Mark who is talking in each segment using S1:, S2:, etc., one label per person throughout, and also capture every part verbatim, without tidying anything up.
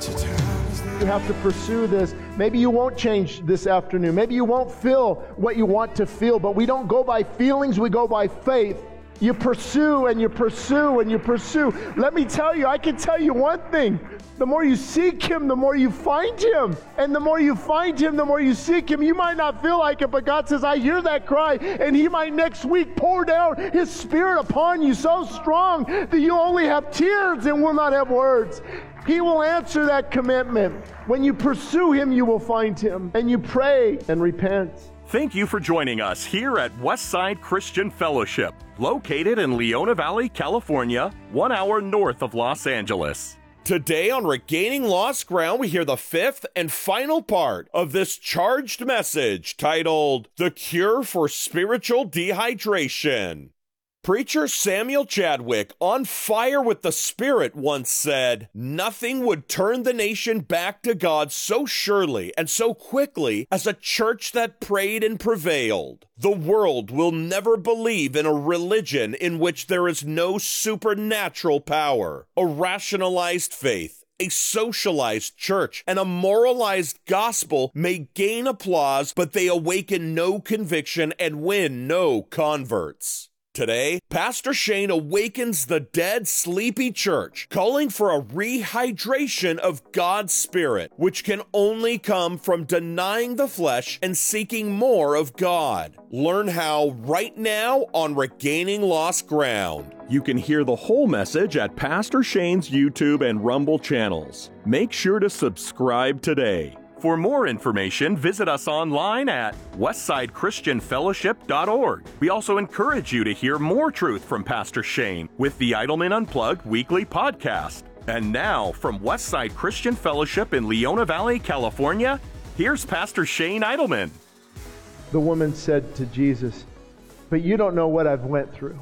S1: You have to pursue this. Maybe you won't change this afternoon. Maybe you won't feel what you want to feel, but we don't go by feelings, we go by faith. You pursue and you pursue and you pursue. Let me tell you, I can tell you one thing. The more you seek Him, the more you find Him. And the more you find Him, the more you seek Him. You might not feel like it, but God says, I hear that cry. And He might next week pour down His Spirit upon you so strong that you only have tears and will not have words. He will answer that commitment. When you pursue Him, you will find Him. And you pray and repent.
S2: Thank you for joining us here at Westside Christian Fellowship, located in Leona Valley, California, one hour north of Los Angeles.
S3: Today on Regaining Lost Ground, we hear the fifth and final part of this charged message titled, The Cure for Spiritual Dehydration. Preacher Samuel Chadwick, on fire with the Spirit, once said, "Nothing would turn the nation back to God so surely and so quickly as a church that prayed and prevailed. The world will never believe in a religion in which there is no supernatural power, a rationalized faith, a socialized church, and a moralized gospel may gain applause, but they awaken no conviction and win no converts." Today, Pastor Shane awakens the dead, sleepy church, calling for a rehydration of God's Spirit, which can only come from denying the flesh and seeking more of God. Learn how right now on Regaining Lost Ground.
S2: You can hear the whole message at Pastor Shane's YouTube and Rumble channels. Make sure to subscribe today. For more information, visit us online at westside christian fellowship dot org. We also encourage you to hear more truth from Pastor Shane with the Idleman Unplugged weekly podcast. And now, from Westside Christian Fellowship in Leona Valley, California, here's Pastor Shane Idleman.
S1: The woman said to Jesus, "But you don't know what I've went through.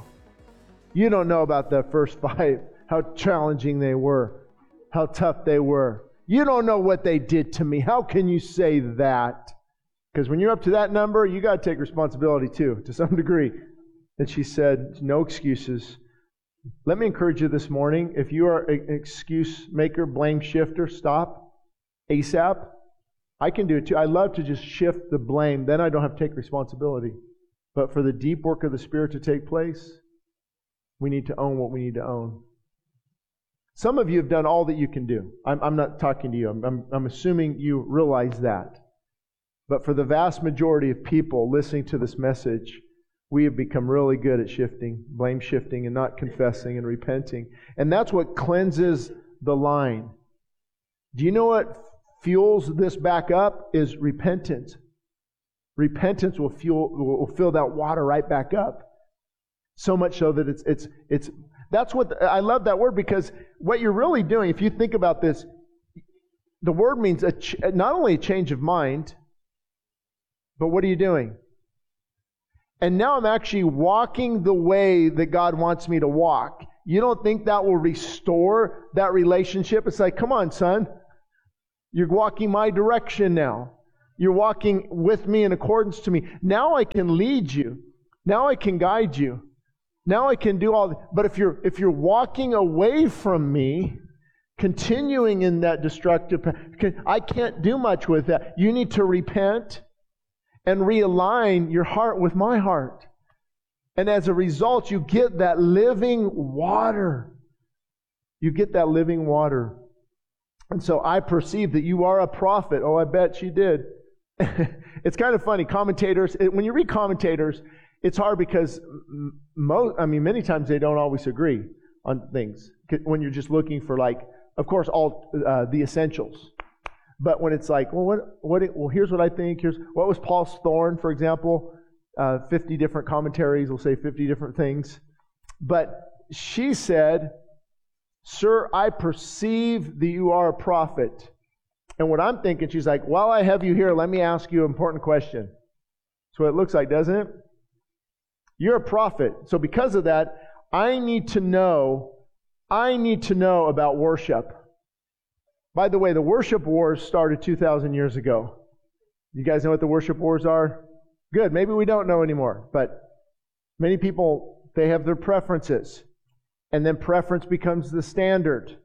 S1: You don't know about the first five, how challenging they were, how tough they were. You don't know what they did to me. How can you say that?" Because when you're up to that number, you got to take responsibility too, to some degree. And she said, "No excuses." Let me encourage you this morning, if you are an excuse maker, blame shifter, stop ASAP. I can do it too. I love to just shift the blame. Then I don't have to take responsibility. But for the deep work of the Spirit to take place, we need to own what we need to own. Some of you have done all that you can do. I'm, I'm not talking to you. I'm, I'm, I'm assuming you realize that. But for the vast majority of people listening to this message, we have become really good at shifting, blame shifting, and not confessing and repenting. And that's what cleanses the line. Do you know what fuels this back up? Is repentance. Repentance will fuel will fill that water right back up. So much so that it's it's it's That's what, the, I love that word, because what you're really doing, if you think about this, the word means a ch- not only a change of mind, but what are you doing? And now I'm actually walking the way that God wants me to walk. You don't think that will restore that relationship? It's like, come on, son. You're walking my direction now. You're walking with me in accordance to me. Now I can lead you. Now I can guide you. Now I can do all, but if you're if you're walking away from me, continuing in that destructive path, I can't do much with that. You need to repent and realign your heart with my heart. And as a result, you get that living water. You get that living water. And so I perceive that you are a prophet. Oh, I bet she did. It's kind of funny. Commentators, when you read commentators, it's hard because, most, I mean, many times they don't always agree on things. When you're just looking for, like, of course, all uh, the essentials. But when it's like, well, what, what? It, well, here's what I think. Here's what was Paul's thorn, for example. Uh, fifty different commentaries will say fifty different things. But she said, "Sir, I perceive that you are a prophet." And what I'm thinking, she's like, "While I have you here, let me ask you an important question." That's what it looks like, doesn't it? You're a prophet. So because of that, I need to know, I need to know about worship. By the way, the worship wars started two thousand years ago. You guys know what the worship wars are? Good. Maybe we don't know anymore. But many people, they have their preferences. And then preference becomes the standard.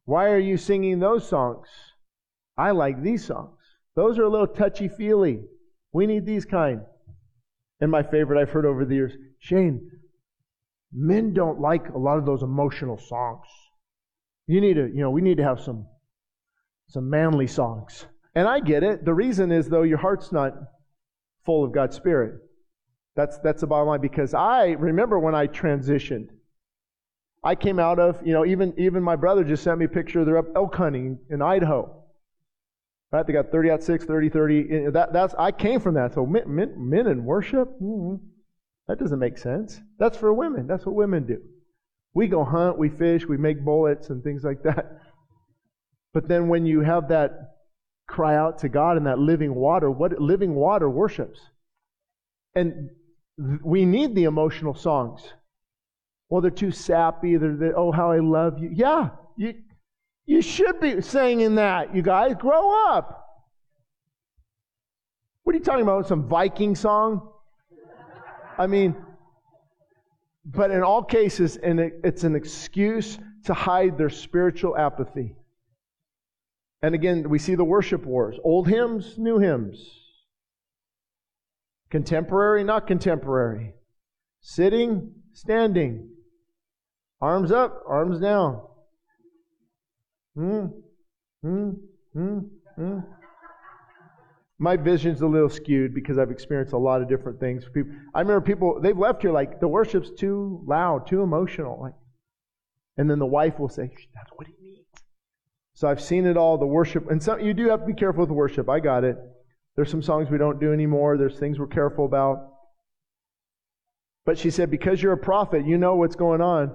S1: Why are you singing those songs? I like these songs. Those are a little touchy-feely. We need these kind. And my favorite I've heard over the years, Shane, men don't like a lot of those emotional songs. You need to, you know, we need to have some, some manly songs. And I get it. The reason is, though, your heart's not full of God's Spirit. That's that's the bottom line. Because I remember when I transitioned, I came out of, you know, even even my brother just sent me a picture. They're up elk hunting in Idaho. Right? They got thirty out six, thirty, thirty. That that's I came from that. So men, men, men in worship, mm-hmm. That doesn't make sense. That's for women. That's what women do. We go hunt, we fish, we make bullets and things like that. But then when you have that cry out to God in that living water, what living water worships. And th- we need the emotional songs. Well, they're too sappy. They're, they're oh, how I love you. Yeah, you you should be singing that, you guys. Grow up. What are you talking about? Some Viking song? I mean, but in all cases, and it, it's an excuse to hide their spiritual apathy. And again, we see the worship wars. Old hymns, new hymns. Contemporary, not contemporary. Sitting, standing. Arms up, arms down. Hmm, hmm, hmm, hmm. My vision's a little skewed because I've experienced a lot of different things. People, I remember people, they've left here like, the worship's too loud, too emotional. Like, and then the wife will say, that's what he needs. So I've seen it all, the worship. And some, you do have to be careful with worship. I got it. There's some songs we don't do anymore. There's things we're careful about. But she said, because you're a prophet, you know what's going on.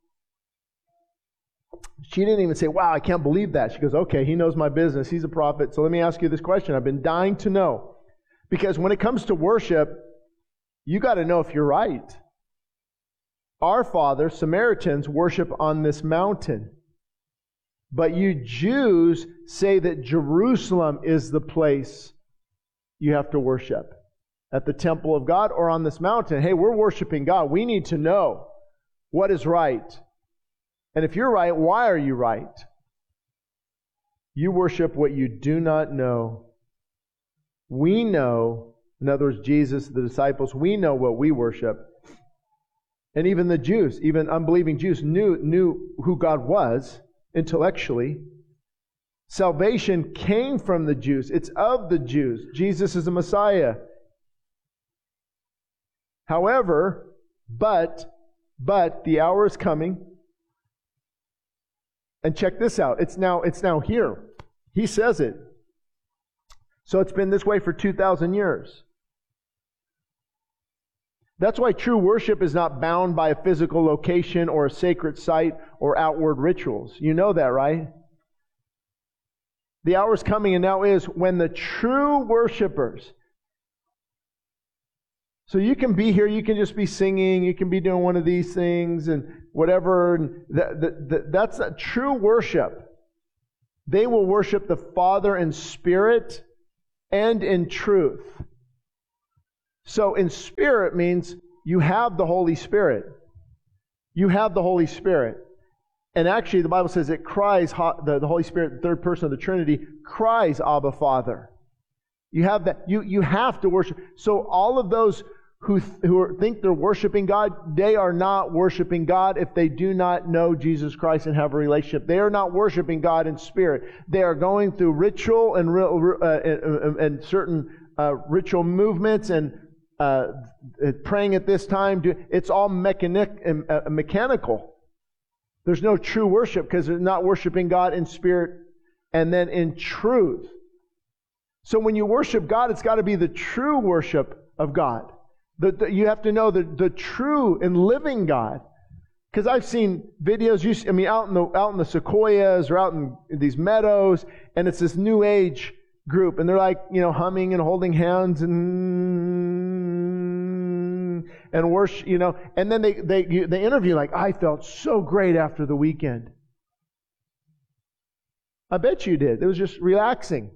S1: She didn't even say, wow, I can't believe that. She goes, okay, he knows my business. He's a prophet. So let me ask you this question. I've been dying to know. Because when it comes to worship, you got to know if you're right. Our fathers, Samaritans, worship on this mountain. But you Jews say that Jerusalem is the place you have to worship. At the temple of God or on this mountain. Hey, we're worshiping God. We need to know what is right. And if you're right, why are you right? You worship what you do not know. We know, in other words, Jesus, the disciples, we know what we worship. And even the Jews, even unbelieving Jews, knew, knew who God was intellectually. Salvation came from the Jews. It's of the Jews. Jesus is the Messiah. However, but, but the hour is coming. And check this out. It's now, it's now here. He says it. So it's been this way for two thousand years. That's why true worship is not bound by a physical location or a sacred site or outward rituals. You know that, right? The hour is coming and now is when the true worshipers. So you can be here, you can just be singing, you can be doing one of these things and whatever. And that, that, that, that's a true worship. They will worship the Father in spirit and in truth. So in spirit means you have the Holy Spirit. You have the Holy Spirit. And actually the Bible says it cries, the, the Holy Spirit, the third person of the Trinity, cries, Abba, Father. You have that. You, you have to worship. So all of those who, who are, think they're worshiping God, they are not worshiping God if they do not know Jesus Christ and have a relationship. They are not worshiping God in spirit. They are going through ritual and, uh, and, and certain uh, ritual movements and uh, praying at this time. It's all mechanic, uh, mechanical. There's no true worship because they're not worshiping God in spirit and then in truth. So when you worship God, it's got to be the true worship of God. The, the, you have to know the, the true and living God. Because I've seen videos, you see, I mean, out in the out in the sequoias or out in, in these meadows, and it's this New Age group, and they're like, you know, humming and holding hands and and worship, you know, and then they they they interview like, I felt so great after the weekend. I bet you did. It was just relaxing.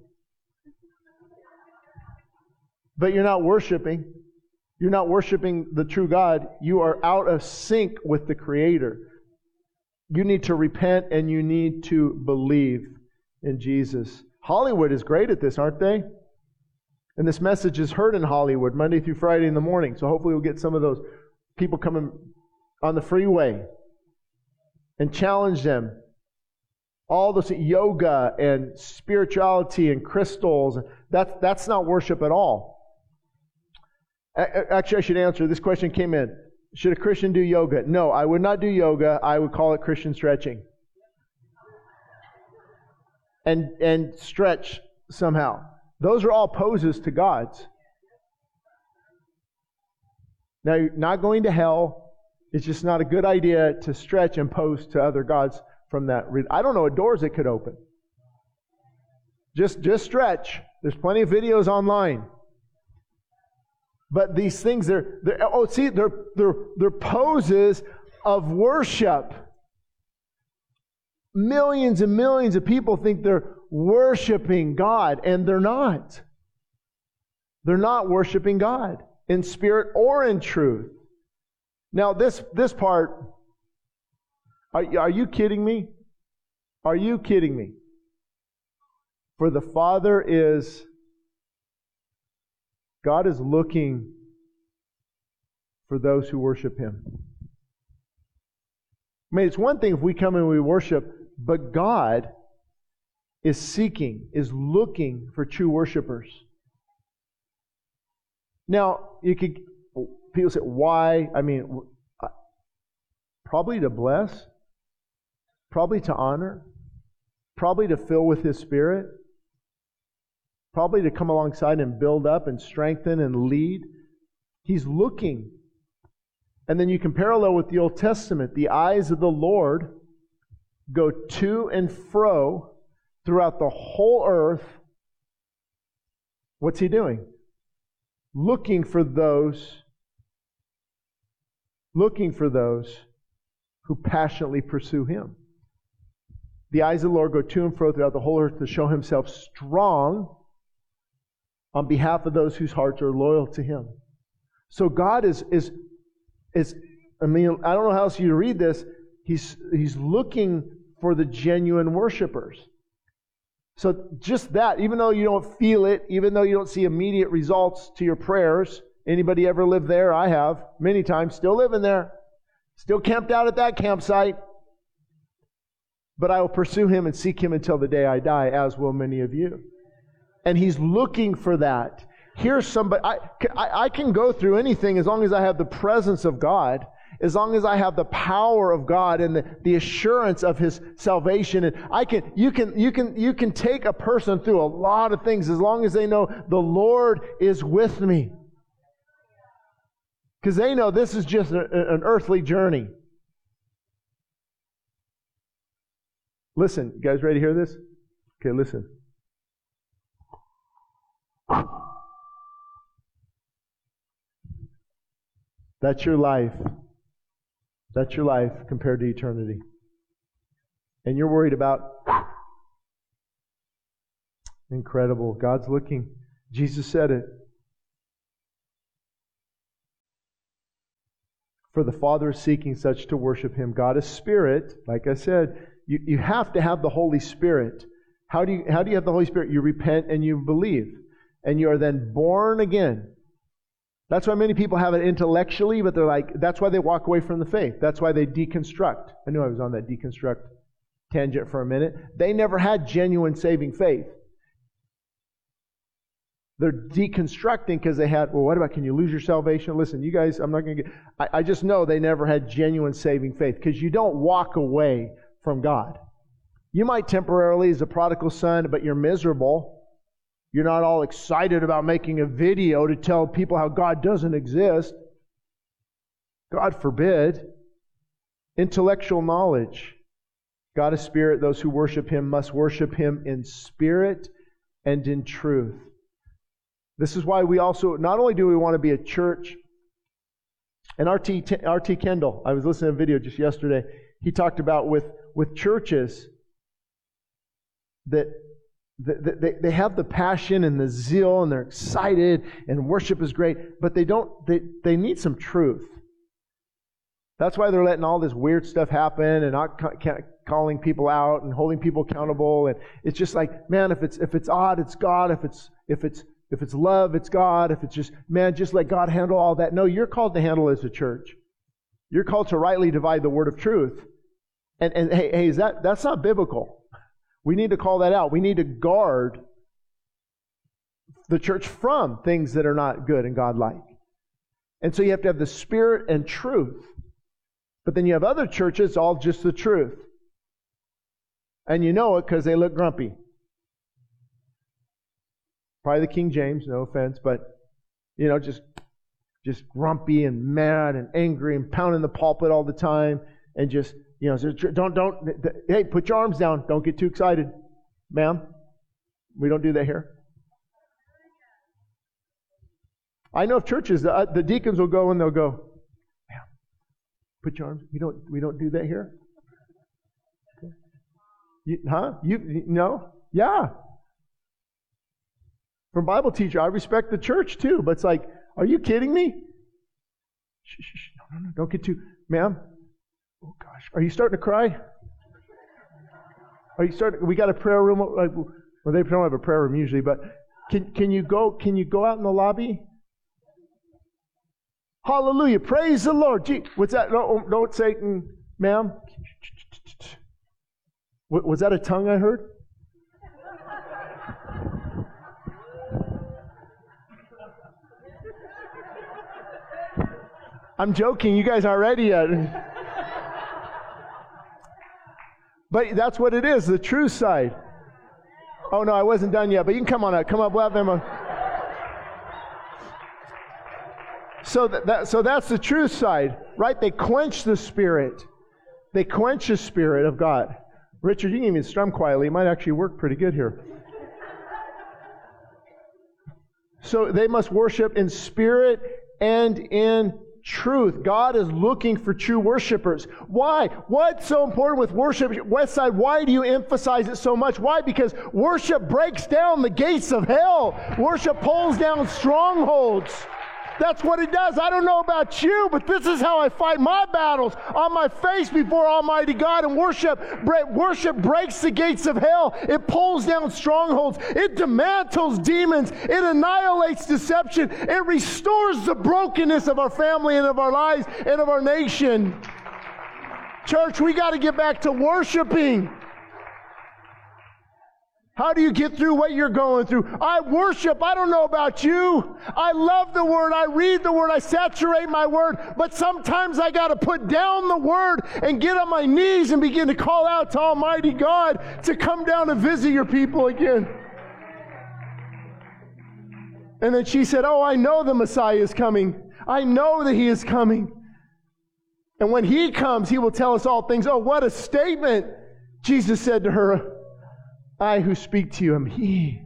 S1: But you're not worshiping. You're not worshiping the true God. You are out of sync with the Creator. You need to repent and you need to believe in Jesus. Hollywood is great at this, aren't they? And this message is heard in Hollywood Monday through Friday in the morning. So hopefully we'll get some of those people coming on the freeway and challenge them. All this yoga and spirituality and crystals, that's, that's not worship at all. Actually, I should answer. This question came in. Should a Christian do yoga? No, I would not do yoga. I would call it Christian stretching. And, and stretch somehow. Those are all poses to gods. Now, you're not going to hell. It's just not a good idea to stretch and pose to other gods from that. I don't know what doors it could open. Just, just stretch. There's plenty of videos online. But these things, they're, they're oh, see, they're, they're, they're poses of worship. Millions and millions of people think they're worshiping God, and they're not. They're not worshiping God in spirit or in truth. Now, this, this part, are, are you kidding me? Are you kidding me? For the Father is, God is looking for those who worship Him. I mean, it's one thing if we come and we worship, but God is seeking, is looking for true worshipers. Now, you could, people say, why? I mean, probably to bless, probably to honor, probably to fill with His Spirit, probably to come alongside and build up and strengthen and lead. He's looking. And then you can parallel with the Old Testament. The eyes of the Lord go to and fro throughout the whole earth. What's He doing? Looking for those, looking for those who passionately pursue Him. The eyes of the Lord go to and fro throughout the whole earth to show Himself strong on behalf of those whose hearts are loyal to Him. So God is, is, is I mean, I don't know how else you read this. He's, he's looking for the genuine worshipers. So just that, even though you don't feel it, even though you don't see immediate results to your prayers, anybody ever lived there? I have, many times, still living there. Still camped out at that campsite. But I will pursue Him and seek Him until the day I die, as will many of you. And He's looking for that. Here's somebody, I, I, I can go through anything as long as I have the presence of God, as long as I have the power of God and the, the assurance of His salvation. And I can, you can, you can, you can take a person through a lot of things as long as they know the Lord is with me. Because they know this is just a, an earthly journey. Listen, you guys ready to hear this? Okay, listen. That's your life. That's your life compared to eternity. And you're worried about incredible. God's looking. Jesus said it. For the Father is seeking such to worship Him. God is Spirit. Like I said, you, you have to have the Holy Spirit. How do you, how do you have the Holy Spirit? You repent and you believe. And you are then born again. That's why many people have it intellectually, but they're like, that's why they walk away from the faith. That's why they deconstruct. I knew I was on that deconstruct tangent for a minute. They never had genuine saving faith. They're deconstructing because they had, well, what about, can you lose your salvation? Listen, you guys, I'm not going to get, I, I just know they never had genuine saving faith because you don't walk away from God. You might temporarily as a prodigal son, but you're miserable. You're not all excited about making a video to tell people how God doesn't exist. God forbid. Intellectual knowledge. God is Spirit. Those who worship Him must worship Him in spirit and in truth. This is why we also, not only do we want to be a church, and R T R T Kendall, I was listening to a video just yesterday, he talked about with, with churches that They, they have the passion and the zeal and they're excited and worship is great, but they don't, they, they need some truth. That's why they're letting all this weird stuff happen and not ca- ca- calling people out and holding people accountable. And it's just like, man, if it's if it's odd, it's God. If it's if it's if it's love, it's God. If it's just, man, just let God handle all that. No, you're called to handle as a church. You're called to rightly divide the word of truth. And and hey, hey, is that that's not biblical. We need to call that out. We need to guard the church from things that are not good and God-like. And so you have to have the Spirit and truth. But then you have other churches, all just the truth. And you know it because they look grumpy. Probably the King James, no offense, but, you know, just, just grumpy and mad and angry and pounding the pulpit all the time. And just, you know, don't, don't, hey, put your arms down. Don't get too excited. Ma'am, we don't do that here. I know of churches, the, the deacons will go and they'll go, put your arms. We don't. We don't do that here. Okay. You, huh? You, you no? Yeah. From Bible teacher, I respect the church too, but it's like, are you kidding me? Shh, shh, shh. No, no, no. Don't get too, ma'am. Oh gosh, are you starting to cry? Are you starting? We got a prayer room. Like, well, they don't have a prayer room usually, but can can you go? Can you go out in the lobby? Hallelujah. Praise the Lord. Gee, what's that? No, don't say, mm, ma'am. Was that a tongue I heard? I'm joking. You guys aren't ready yet. But that's what it is, the true side. Oh, no, I wasn't done yet. But you can come on up. Come up. We'll have them on. So that, that so that's the truth side, right? They quench the Spirit. They quench the Spirit of God. Richard, you can even strum quietly. It might actually work pretty good here. So they must worship in spirit and in truth. God is looking for true worshipers. Why? What's so important with worship? Westside, why do you emphasize it so much? Why? Because worship breaks down the gates of hell. Worship pulls down strongholds. That's what it does. I don't know about you, but this is how I fight my battles, on my face before Almighty God. And worship, worship breaks the gates of hell. It pulls down strongholds. It dismantles demons. It annihilates deception. It restores the brokenness of our family and of our lives and of our nation. Church, we got to get back to worshiping. How do you get through what you're going through? I worship. I don't know about you. I love the Word. I read the Word. I saturate my Word. But sometimes I got to put down the Word and get on my knees and begin to call out to Almighty God to come down and visit your people again. And then she said, oh, I know the Messiah is coming. I know that He is coming. And when He comes, He will tell us all things. Oh, what a statement. Jesus said to her, I who speak to you am He.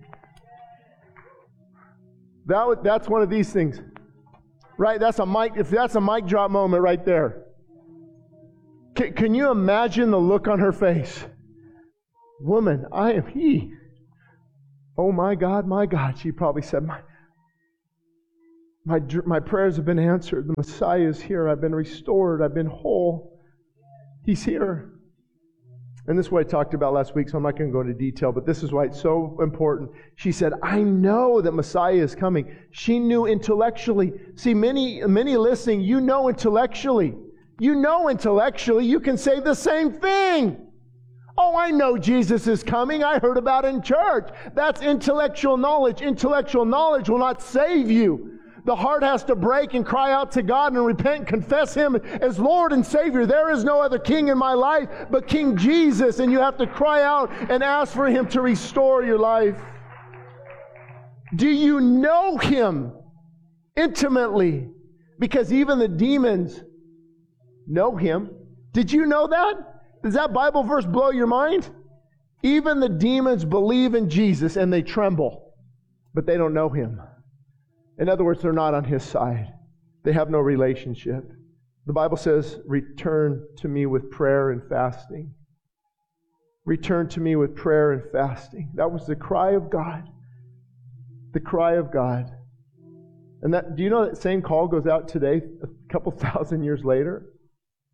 S1: That, that's one of these things. Right? That's a mic, if that's a mic drop moment right there. Can, can you imagine the look on her face? Woman, I am He. Oh my God, my God. She probably said, my, my, my prayers have been answered. The Messiah is here. I've been restored. I've been whole. He's here. And this is what I talked about last week, so I'm not going to go into detail, but this is why it's so important. She said, I know that Messiah is coming. She knew intellectually. See, many, many listening, you know intellectually. You know intellectually. You can say the same thing. Oh, I know Jesus is coming. I heard about it in church. That's intellectual knowledge. Intellectual knowledge will not save you. The heart has to break and cry out to God and repent and confess Him as Lord and Savior. There is no other King in my life but King Jesus, and you have to cry out and ask for Him to restore your life. Do you know Him intimately? Because even the demons know Him. Did you know that? Does that Bible verse blow your mind? Even the demons believe in Jesus and they tremble, but they don't know Him. In other words, they're not on His side. They have no relationship. The Bible says, return to me with prayer and fasting. Return to me with prayer and fasting. That was the cry of God. The cry of God. And that, do you know that same call goes out today, a couple thousand years later?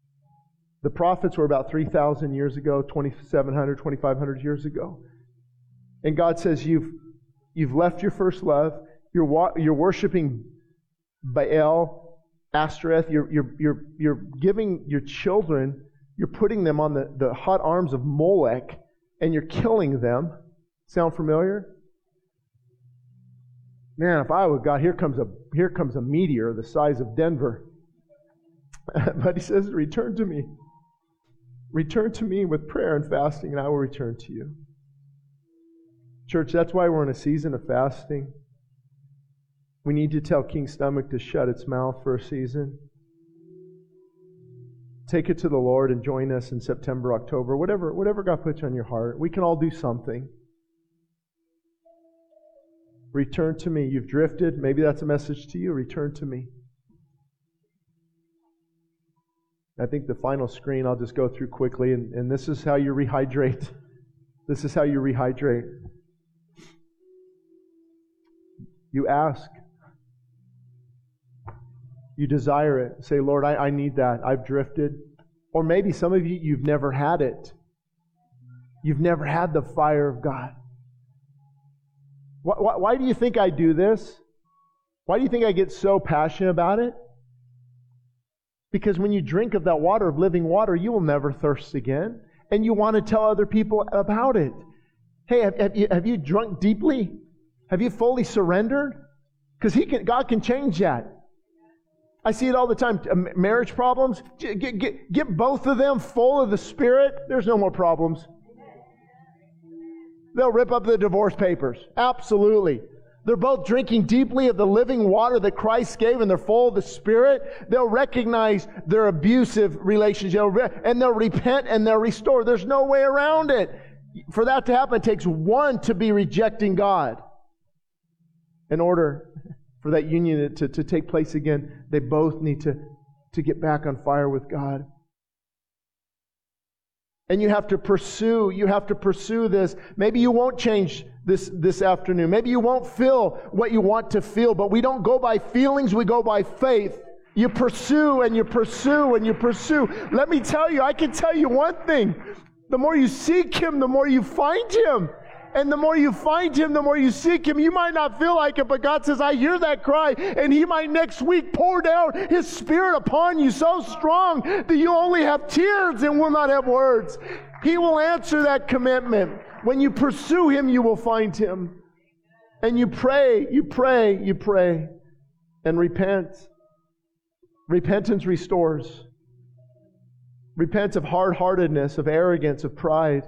S1: The prophets were about three thousand years ago, twenty-seven hundred, twenty-five hundred years ago. And God says, you've, you've left your first love. You're, wa- you're worshiping Baal, Ashtoreth. You're, you're, you're, you're giving your children, you're putting them on the, the hot arms of Molech, and you're killing them. Sound familiar? Man, if I would, God, here comes a here comes a meteor the size of Denver. But he says, return to me. Return to me with prayer and fasting, and I will return to you. Church, that's why we're in a season of fasting. We need to tell King's Stomach to shut its mouth for a season. Take it to the Lord and join us in September, October, whatever, whatever God puts on your heart. We can all do something. Return to me. You've drifted. Maybe that's a message to you. Return to me. I think the final screen I'll just go through quickly, and, and this is how you rehydrate. This is how you rehydrate. You ask. You desire it. Say, Lord, I, I need that. I've drifted. Or maybe some of you, you've never had it. You've never had the fire of God. Why, why, why do you think I do this? Why do you think I get so passionate about it? Because when you drink of that water of living water, you will never thirst again. And you want to tell other people about it. Hey, have, have, you, have you drunk deeply? Have you fully surrendered? Because He can, God can change that. I see it all the time. Marriage problems, get, get, get both of them full of the Spirit. There's no more problems. They'll rip up the divorce papers. Absolutely. They're both drinking deeply of the living water that Christ gave, and they're full of the Spirit. They'll recognize their abusive relationship, and they'll repent and they'll restore. There's no way around it. For that to happen, it takes one to be rejecting God. In order for that union to, to take place again, they both need to, to get back on fire with God. And you have to pursue, you have to pursue this. Maybe you won't change this, this afternoon. Maybe you won't feel what you want to feel, but we don't go by feelings, we go by faith. You pursue and you pursue and you pursue. Let me tell you, I can tell you one thing. The more you seek Him, the more you find Him. And the more you find Him, the more you seek Him. You might not feel like it, but God says, I hear that cry. And He might next week pour down His Spirit upon you so strong that you only have tears and will not have words. He will answer that commitment. When you pursue Him, you will find Him. And you pray, you pray, you pray. And repent. Repentance restores. Repent of hard-heartedness, of arrogance, of pride.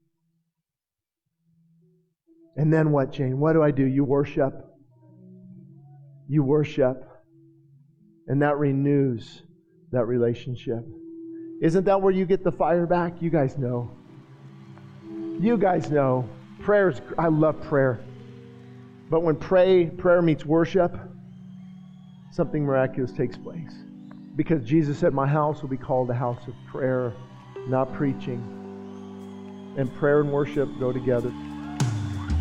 S1: And then what, Jane? What do I do? You worship. You worship. And that renews that relationship. Isn't that where you get the fire back? You guys know. You guys know. Prayer's, I love prayer. But when pray, prayer meets worship, something miraculous takes place. Because Jesus said, my house will be called a house of prayer, not preaching. And prayer and worship go together.